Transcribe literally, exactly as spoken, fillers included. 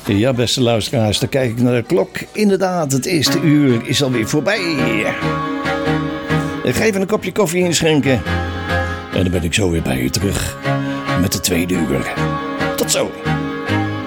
Ja, beste luisteraars, dan kijk ik naar de klok. Inderdaad, het eerste uur is alweer voorbij. Ik ga even een kopje koffie inschenken. En dan ben ik zo weer bij u terug met de tweede uur. Tot zo.